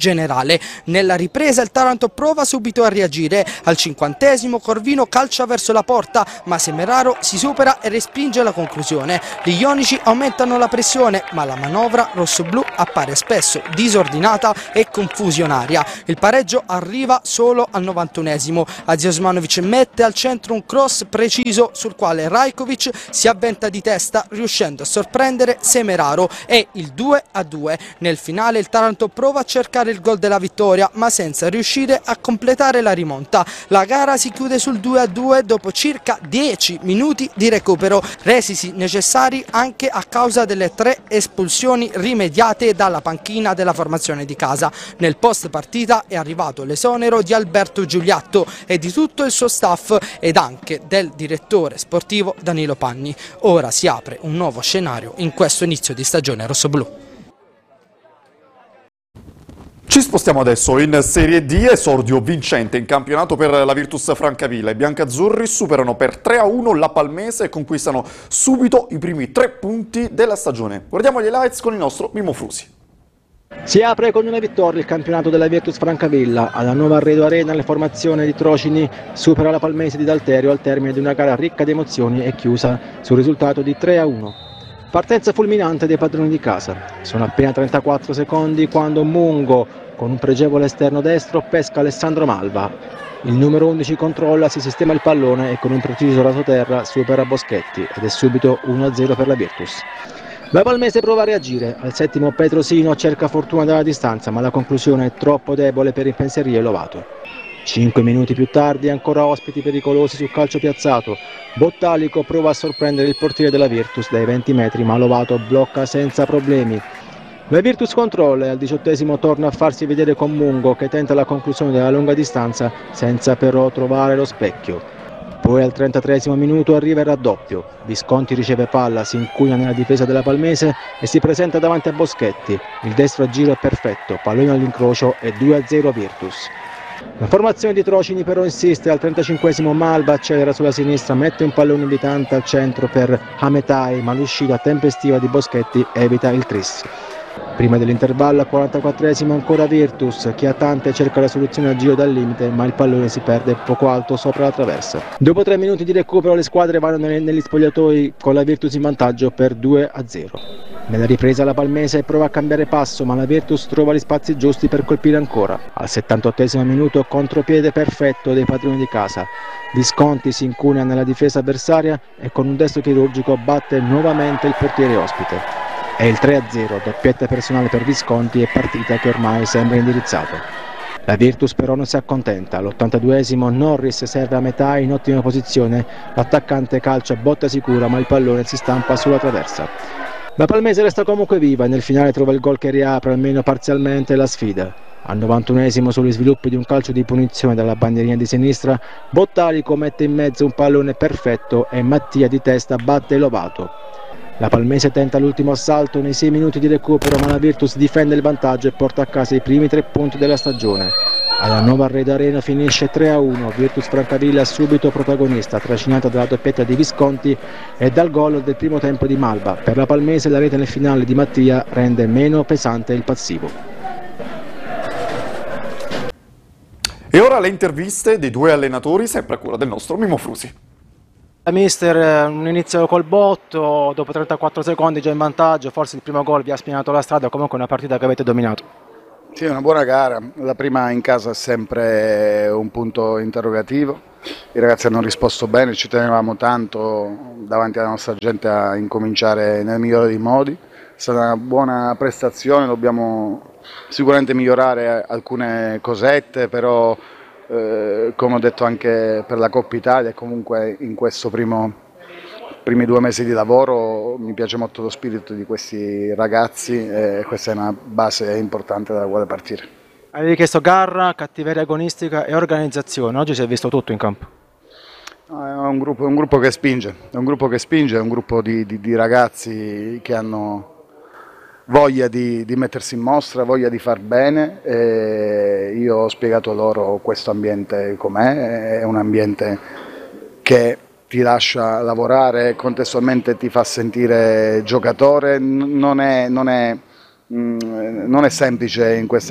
generale. Nella ripresa il Taranto prova subito a reagire. Al 50° Corvino calcia verso la porta, ma Semeraro si supera e respinge la conclusione. Gli ionici aumentano la pressione, ma la manovra rossoblù appare spesso disordinata e confusionaria. Il pareggio arriva solo al 91°. Aziz Osmanovic mette al centro un cross preciso sul quale Rajkovic si avventa di testa, riuscendo a sorprendere Semeraro, e il 2-2. Nel finale il Taranto prova a cercare il gol della vittoria, ma senza riuscire a completare la rimonta. La gara si chiude sul 2-2 dopo circa 10 minuti di recupero, resisi necessari anche a causa delle 3 espulsioni rimediate dalla panchina della formazione di casa. Nel post partita è arrivato l'esonero di Alberto Giuliatto e di tutto il suo staff, ed anche del direttore sportivo Danilo Panni. Ora si apre un nuovo scenario in questo inizio di stagione rossoblù. Ci spostiamo adesso in Serie D, esordio vincente in campionato per la Virtus Francavilla. I biancazzurri superano per 3-1 la Palmese e conquistano subito i primi 3 punti della stagione. Guardiamo gli highlights con il nostro Mimmo Frusi. Si apre con una vittoria il campionato della Virtus Francavilla. Alla nuova Arredo Arena la formazione di Trocini supera la Palmese di Dalterio al termine di una gara ricca di emozioni e chiusa sul risultato di 3-1. Partenza fulminante dei padroni di casa. Sono appena 34 secondi quando Mungo, con un pregevole esterno destro, pesca Alessandro Malva. Il numero 11 controlla, si sistema il pallone e con un preciso rasoterra supera Boschetti ed è subito 1-0 per la Virtus. La Palmese prova a reagire. Al 7° Petrosino cerca fortuna dalla distanza, ma la conclusione è troppo debole per Impensierie Lovato. 5 minuti più tardi ancora ospiti pericolosi sul calcio piazzato. Bottalico prova a sorprendere il portiere della Virtus dai 20 metri, ma Lovato blocca senza problemi. La Virtus controlla e al 18° torna a farsi vedere con Mungo, che tenta la conclusione della lunga distanza senza però trovare lo specchio. Poi al 33° minuto arriva il raddoppio. Visconti riceve palla, si incugna nella difesa della Palmese e si presenta davanti a Boschetti. Il destro a giro è perfetto, pallone all'incrocio e 2-0 Virtus. La formazione di Trocini però insiste. Al 35° Malva accelera sulla sinistra, mette un pallone invitante al centro per Hametai, ma l'uscita tempestiva di Boschetti evita il tris. Prima dell'intervallo al 44° ancora Virtus, Chiatante cerca la soluzione a giro dal limite, ma il pallone si perde poco alto sopra la traversa. Dopo 3 minuti di recupero le squadre vanno negli spogliatoi con la Virtus in vantaggio per 2-0. Nella ripresa la Palmese prova a cambiare passo, ma la Virtus trova gli spazi giusti per colpire ancora. Al 78° minuto contropiede perfetto dei padroni di casa. Visconti si incunea nella difesa avversaria e con un destro chirurgico batte nuovamente il portiere ospite. È il 3-0, doppietta personale per Visconti e partita che ormai sembra indirizzata. La Virtus però non si accontenta. All'82° Norris serve a metà in ottima posizione, l'attaccante calcia botta sicura ma il pallone si stampa sulla traversa. La Palmese resta comunque viva e nel finale trova il gol che riapre almeno parzialmente la sfida. Al 91° sugli sviluppi di un calcio di punizione dalla bandierina di sinistra, Bottalico mette in mezzo un pallone perfetto e Mattia di testa batte Lovato. La Palmese tenta l'ultimo assalto nei 6 minuti di recupero, ma la Virtus difende il vantaggio e porta a casa i primi 3 punti della stagione. Alla nuova Arredo Arena finisce 3-1, Virtus Francavilla subito protagonista, trascinata dalla doppietta di Visconti e dal gol del primo tempo di Malva. Per la Palmese la rete nel finale di Mattia rende meno pesante il passivo. E ora le interviste dei 2 allenatori, sempre a cura del nostro Mimmo Frusi. Mister, un inizio col botto, dopo 34 secondi già in vantaggio, forse il primo gol vi ha spianato la strada, comunque una partita che avete dominato. Sì, è una buona gara, la prima in casa è sempre un punto interrogativo, i ragazzi hanno risposto bene, ci tenevamo tanto davanti alla nostra gente a incominciare nel migliore dei modi, è stata una buona prestazione, dobbiamo sicuramente migliorare alcune cosette, però come ho detto anche per la Coppa Italia e comunque in questo primi 2 mesi di lavoro mi piace molto lo spirito di questi ragazzi e questa è una base importante dalla quale partire. Avevi chiesto garra, cattiveria agonistica e organizzazione, oggi si è visto tutto in campo. È un gruppo che spinge, è un gruppo di ragazzi che hanno voglia di mettersi in mostra, voglia di far bene e io ho spiegato loro questo ambiente com'è, è un ambiente che ti lascia lavorare, contestualmente ti fa sentire giocatore, non è semplice in queste